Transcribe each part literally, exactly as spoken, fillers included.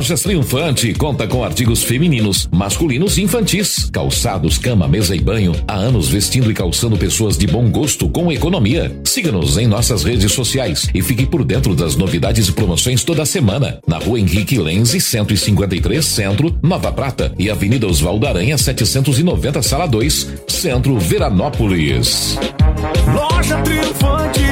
Lojas Triunfante conta com artigos femininos, masculinos e infantis, calçados, cama, mesa e banho. Há anos vestindo e calçando pessoas de bom gosto com economia. Siga-nos em nossas redes sociais e fique por dentro das novidades e promoções toda semana. Na Rua Henrique Lenze, cento e cinquenta e três, Centro, Nova Prata, e Avenida Osvaldo Aranha, setecentos e noventa, Sala dois, Centro, Veranópolis. Loja Triunfante.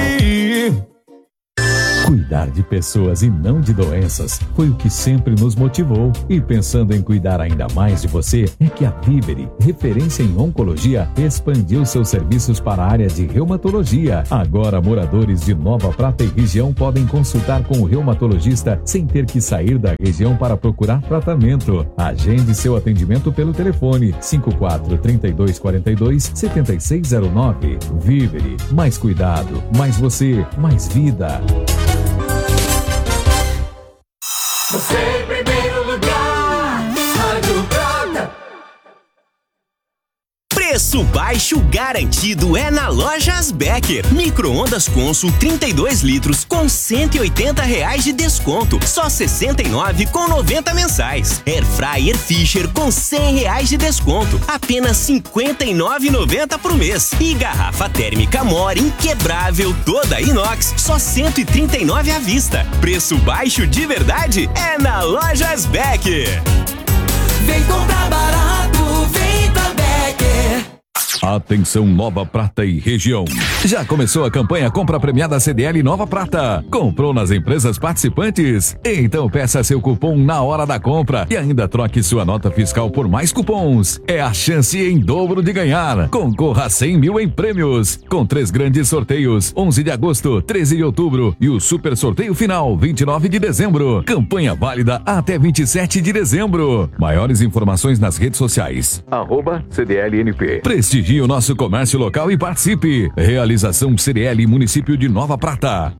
Cuidar de pessoas e não de doenças foi o que sempre nos motivou. E pensando em cuidar ainda mais de você, é que a Vivere, referência em oncologia, expandiu seus serviços para a área de reumatologia. Agora, moradores de Nova Prata e região podem consultar com o reumatologista sem ter que sair da região para procurar tratamento. Agende seu atendimento pelo telefone cinco quatro, três dois quatro dois, sete seis zero nove. Vivere, mais cuidado, mais você, mais vida. Você em primeiro lugar, Rádio Prata. Preço baixo garantido é na Lojas Becker. Micro-ondas Consul trinta e dois litros com cento e oitenta reais de desconto. Só sessenta e nove reais com noventa mensais. Air Fryer Fisher com cem reais de desconto. Apenas cinquenta e nove reais e noventa por mês. E garrafa térmica More inquebrável toda inox. Só cento e trinta e nove reais à vista. Preço baixo de verdade é na Lojas Becker. Vem comprar barato, vem da Becker. Atenção Nova Prata e região. Já começou a campanha Compra Premiada C D L Nova Prata. Comprou nas empresas participantes? Então peça seu cupom na hora da compra e ainda troque sua nota fiscal por mais cupons. É a chance em dobro de ganhar. Concorra a cem mil em prêmios, com três grandes sorteios, onze de agosto, treze de outubro e o super sorteio final, vinte e nove de dezembro. Campanha válida até vinte e sete de dezembro. Maiores informações nas redes sociais. Arroba C D L N P. Prestigie o nosso comércio local e participe. Realização C D L Município de Nova Prata.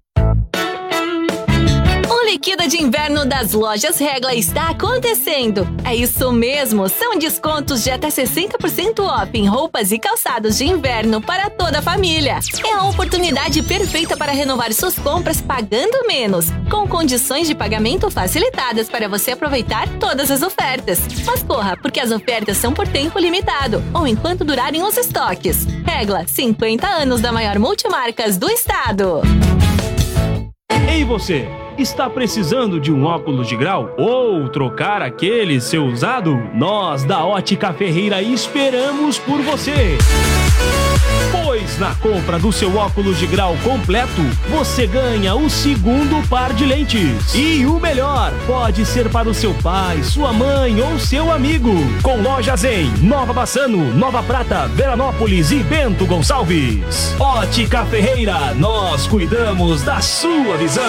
Liquida de inverno das Lojas Regla está acontecendo. É isso mesmo, são descontos de até sessenta por cento off em roupas e calçados de inverno para toda a família. É a oportunidade perfeita para renovar suas compras pagando menos, com condições de pagamento facilitadas para você aproveitar todas as ofertas. Mas corra, porque as ofertas são por tempo limitado ou enquanto durarem os estoques. Regla, cinquenta anos da maior multimarcas do estado. Ei você, está precisando de um óculos de grau? Ou trocar aquele seu usado? Nós da Ótica Ferreira esperamos por você! Pois na compra do seu óculos de grau completo, você ganha o segundo par de lentes. E o melhor, pode ser para o seu pai, sua mãe ou seu amigo. Com lojas em Nova Bassano, Nova Prata, Veranópolis e Bento Gonçalves. Ótica Ferreira, nós cuidamos da sua visão.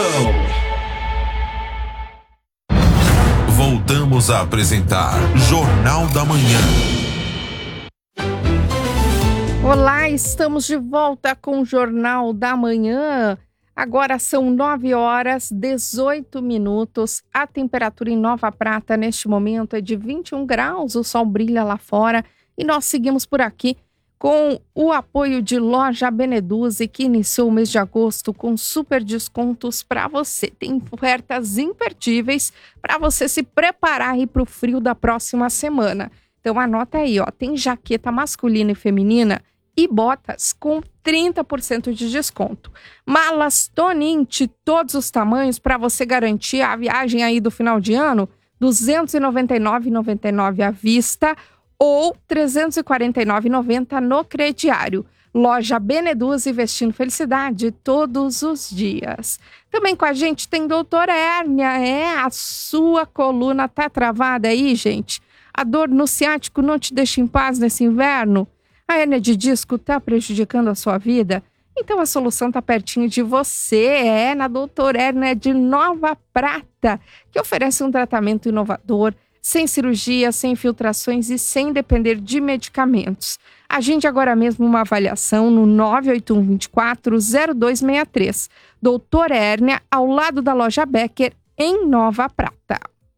Voltamos a apresentar Jornal da Manhã. Olá, estamos de volta com o Jornal da Manhã. Agora são nove horas e dezoito minutos. A temperatura em Nova Prata neste momento é de vinte e um graus. O sol brilha lá fora e nós seguimos por aqui com o apoio de Loja Beneduzzi, que iniciou o mês de agosto com super descontos para você. Tem ofertas imperdíveis para você se preparar aí para o frio da próxima semana. Então anota aí, ó, tem jaqueta masculina e feminina e botas com trinta por cento de desconto. Malas Tonin de todos os tamanhos para você garantir a viagem aí do final de ano, duzentos e noventa e nove reais e noventa e nove centavos à vista ou trezentos e quarenta e nove reais e noventa centavos no crediário. Loja Beneduzzi, vestindo felicidade todos os dias. Também com a gente tem Doutora Hérnia. É, a sua coluna tá travada aí, gente? A dor no ciático não te deixa em paz nesse inverno? A hérnia de disco está prejudicando a sua vida? Então a solução está pertinho de você, é na Doutora Hérnia de Nova Prata, que oferece um tratamento inovador, sem cirurgia, sem infiltrações e sem depender de medicamentos. Agende agora mesmo uma avaliação no nove oito um, dois quatro, zero dois seis três. Doutora Hérnia, ao lado da Loja Becker, em Nova Prata.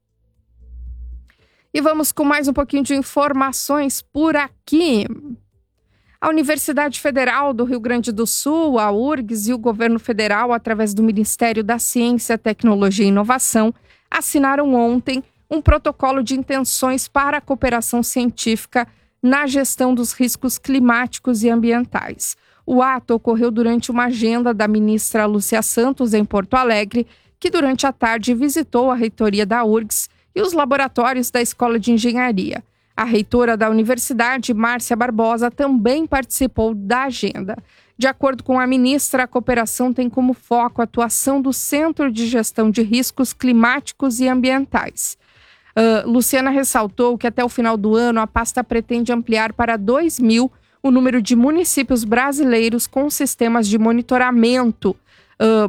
E vamos com mais um pouquinho de informações por aqui. A Universidade Federal do Rio Grande do Sul, a U R G S e o governo federal, através do Ministério da Ciência, Tecnologia e Inovação, assinaram ontem um protocolo de intenções para a cooperação científica na gestão dos riscos climáticos e ambientais. O ato ocorreu durante uma agenda da ministra Lúcia Santos em Porto Alegre, que durante a tarde visitou a reitoria da U R G S e os laboratórios da Escola de Engenharia. A reitora da universidade, Márcia Barbosa, também participou da agenda. De acordo com a ministra, a cooperação tem como foco a atuação do Centro de Gestão de Riscos Climáticos e Ambientais. Uh, Luciana ressaltou que até o final do ano a pasta pretende ampliar para dois mil o número de municípios brasileiros com sistemas de monitoramento uh,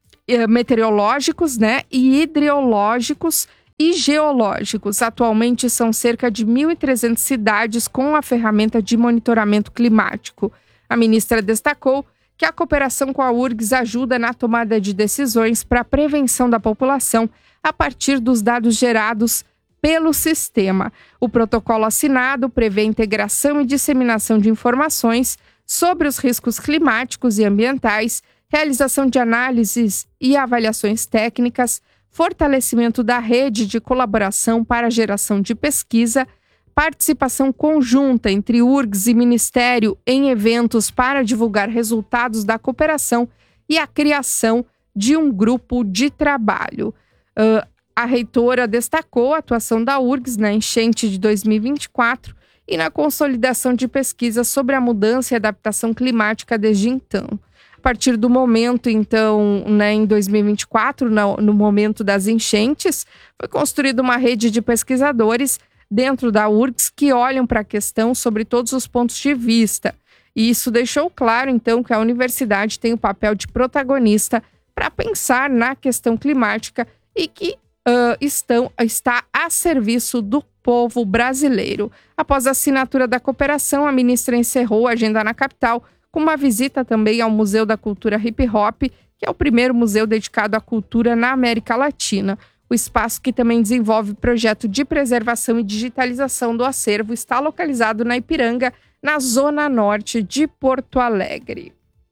meteorológicos, né, e hidrológicos e geológicos. Atualmente são cerca de mil e trezentas cidades com a ferramenta de monitoramento climático. A ministra destacou que a cooperação com a U R G S ajuda na tomada de decisões para a prevenção da população a partir dos dados gerados pelo sistema. O protocolo assinado prevê integração e disseminação de informações sobre os riscos climáticos e ambientais, realização de análises e avaliações técnicas, fortalecimento da rede de colaboração para a geração de pesquisa, participação conjunta entre U R G S e Ministério em eventos para divulgar resultados da cooperação e a criação de um grupo de trabalho. Uh, a reitora destacou a atuação da U R G S na enchente de dois mil e vinte e quatro e na consolidação de pesquisas sobre a mudança e adaptação climática desde então. A partir do momento, então, né, em dois mil e vinte e quatro, no, no momento das enchentes, foi construída uma rede de pesquisadores dentro da U R G S que olham para a questão sobre todos os pontos de vista. E isso deixou claro, então, que a universidade tem o papel de protagonista para pensar na questão climática e que uh, estão, está a serviço do povo brasileiro. Após a assinatura da cooperação, a ministra encerrou a agenda na capital com uma visita também ao Museu da Cultura Hip Hop, que é o primeiro museu dedicado à cultura na América Latina. O espaço, que também desenvolve projeto de preservação e digitalização do acervo, está localizado na Ipiranga, na zona norte de Porto Alegre.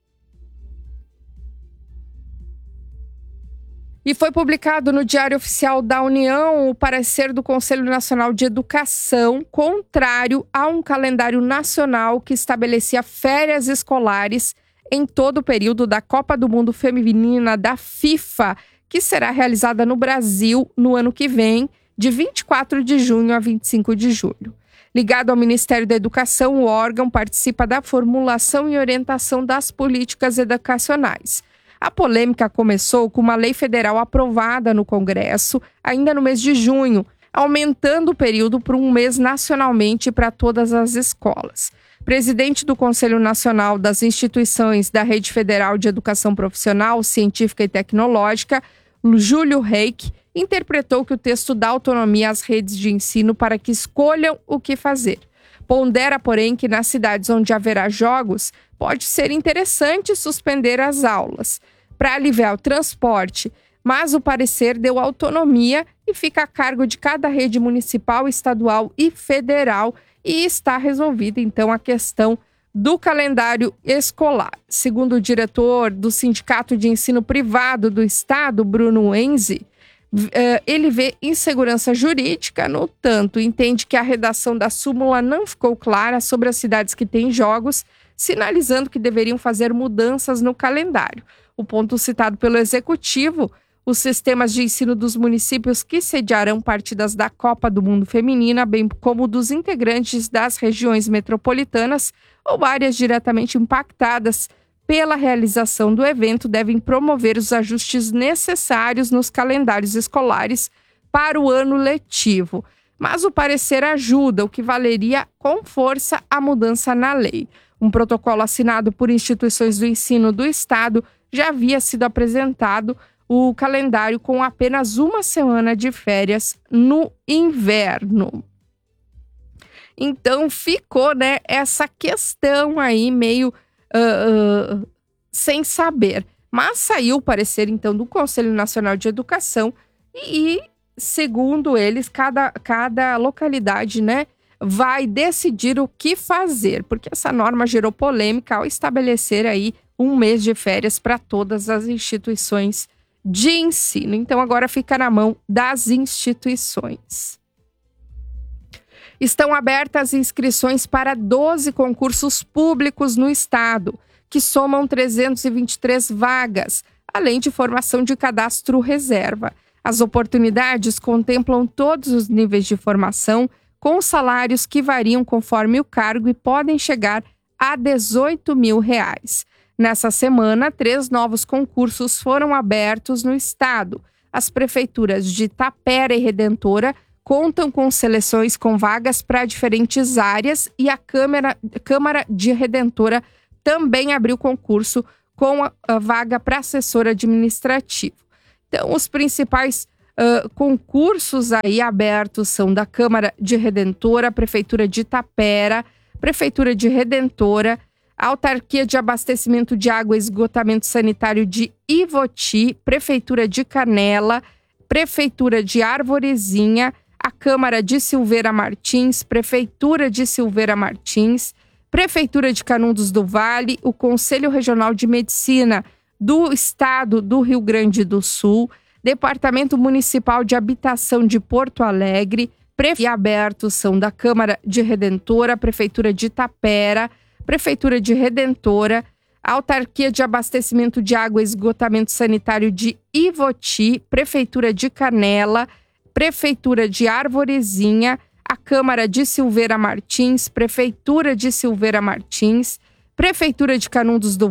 E foi publicado no Diário Oficial da União o parecer do Conselho Nacional de Educação, contrário a um calendário nacional que estabelecia férias escolares em todo o período da Copa do Mundo Feminina da FIFA, que será realizada no Brasil no ano que vem, de vinte e quatro de junho a vinte e cinco de julho. Ligado ao Ministério da Educação, o órgão participa da formulação e orientação das políticas educacionais. A polêmica começou com uma lei federal aprovada no Congresso ainda no mês de junho, aumentando o período por um mês nacionalmente para todas as escolas. Presidente do Conselho Nacional das Instituições da Rede Federal de Educação Profissional, Científica e Tecnológica, Júlio Reik, interpretou que o texto dá autonomia às redes de ensino para que escolham o que fazer. Pondera, porém, que nas cidades onde haverá jogos, pode ser interessante suspender as aulas para aliviar o transporte, mas o parecer deu autonomia e fica a cargo de cada rede municipal, estadual e federal, e está resolvida, então, a questão do calendário escolar. Segundo o diretor do Sindicato de Ensino Privado do Estado, Bruno Enzi, ele vê insegurança jurídica, no tanto, entende que a redação da súmula não ficou clara sobre as cidades que têm jogos, sinalizando que deveriam fazer mudanças no calendário. O ponto citado pelo Executivo, os sistemas de ensino dos municípios que sediarão partidas da Copa do Mundo Feminina, bem como dos integrantes das regiões metropolitanas ou áreas diretamente impactadas pela realização do evento, devem promover os ajustes necessários nos calendários escolares para o ano letivo. Mas o parecer ajuda, o que valeria com força a mudança na lei. Um protocolo assinado por instituições do ensino do Estado já havia sido apresentado, o calendário com apenas uma semana de férias no inverno. Então ficou, né, essa questão aí meio uh, uh, sem saber. Mas saiu o parecer, então, do Conselho Nacional de Educação e, segundo eles, cada, cada localidade, né, vai decidir o que fazer, porque essa norma gerou polêmica ao estabelecer aí um mês de férias para todas as instituições de ensino. Então, agora fica na mão das instituições. Estão abertas inscrições para doze concursos públicos no estado, que somam trezentas e vinte e três vagas, além de formação de cadastro reserva. As oportunidades contemplam todos os níveis de formação, com salários que variam conforme o cargo e podem chegar a dezoito mil reais. Nessa semana, três novos concursos foram abertos no estado. As prefeituras de Tapera e Redentora contam com seleções com vagas para diferentes áreas e a Câmara, Câmara de Redentora também abriu concurso com a, a vaga para assessor administrativo. Então, os principais uh, concursos aí abertos são da Câmara de Redentora, Prefeitura de Tapera, Prefeitura de Redentora, Autarquia de Abastecimento de Água e Esgotamento Sanitário de Ivoti, Prefeitura de Canela, Prefeitura de Arvorezinha, a Câmara de Silveira Martins, Prefeitura de Silveira Martins, Prefeitura de Canudos do Vale, o Conselho Regional de Medicina do Estado do Rio Grande do Sul, Departamento Municipal de Habitação de Porto Alegre, Prefe abertos são da Câmara de Redentora, Prefeitura de Tapera, Prefeitura de Redentora, Autarquia de Abastecimento de Água e Esgotamento Sanitário de Ivoti, Prefeitura de Canela, Prefeitura de Arvorezinha, a Câmara de Silveira Martins, Prefeitura de Silveira Martins, Prefeitura de Canudos do